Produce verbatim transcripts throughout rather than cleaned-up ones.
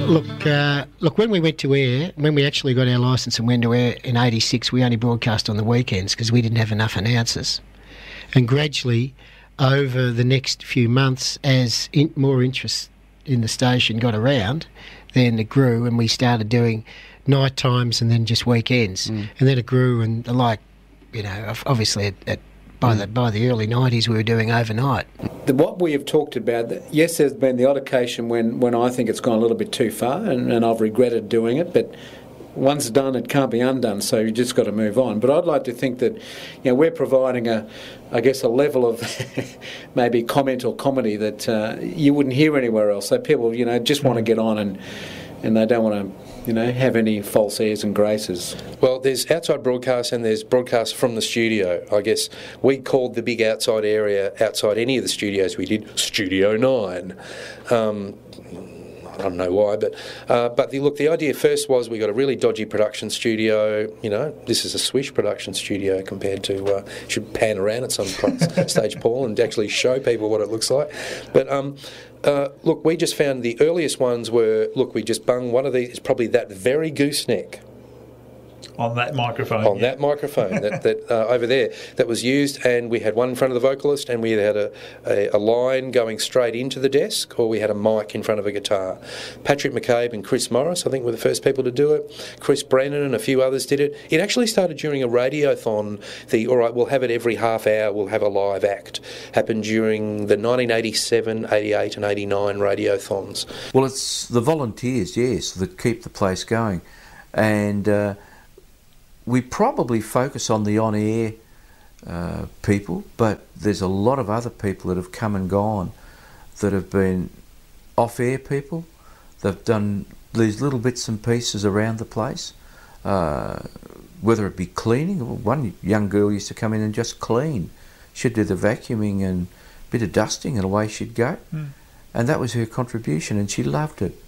Look, uh, look. When we went to air, when we actually got our licence and went to air in eighty-six, we only broadcast on the weekends because we didn't have enough announcers. And gradually, over the next few months, as in, more interest in the station got around, then it grew, and we started doing night times and then just weekends, mm. and then it grew, and like, you know, obviously at, at by mm. the by the early nineties, we were doing overnight. The, what we have talked about, yes, there's been the odd occasion when, when I think it's gone a little bit too far, and, and I've regretted doing it, but once done, it can't be undone, so you just got to move on. But I'd like to think that, you know, we're providing a, I guess, a level of maybe comment or comedy that uh, you wouldn't hear anywhere else. So people, you know, just want to get on, and and they don't want to, you know, have any false airs and graces. Well, there's outside broadcast and there's broadcast from the studio. I guess we called the big outside area, outside any of the studios we did, Studio nine. Um, I don't know why, but uh, but the, look, the idea first was we got a really dodgy production studio. You know, this is a swish production studio compared to. Uh, should pan around at some stage, Paul, and actually show people what it looks like. But um, uh, look, we just found the earliest ones were look. We just bung one of these. It's probably that very gooseneck. On that microphone. On yeah. that microphone that, that uh, over there that was used, and we had one in front of the vocalist, and we had a, a, a line going straight into the desk, or we had a mic in front of a guitar. Patrick McCabe and Chris Morris, I think, were the first people to do it. Chris Brennan and a few others did it. It actually started during a radiothon. The all right, we'll have it every half hour. We'll have a live act. Happened during the nineteen eighty-seven, eighty-eight, and eighty-nine radiothons. Well, it's the volunteers, yes, that keep the place going, and. Uh, We probably focus on the on-air uh, people, but there's a lot of other people that have come and gone that have been off-air people. They've done these little bits and pieces around the place, uh, whether it be cleaning. One young girl used to come in and just clean. She'd do the vacuuming and a bit of dusting, and away she'd go. Mm. And that was her contribution, and she loved it.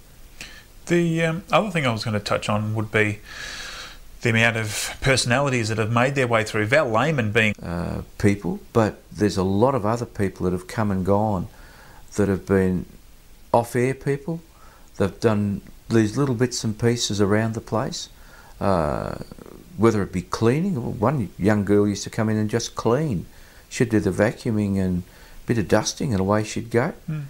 The um, other thing I was going to touch on would be the amount of personalities that have made their way through. Val Lehman being... Uh, people, but there's a lot of other people that have come and gone that have been off-air people. They've done these little bits and pieces around the place, uh, whether it be cleaning. One young girl used to come in and just clean. She'd do the vacuuming and a bit of dusting, and away she'd go. Mm.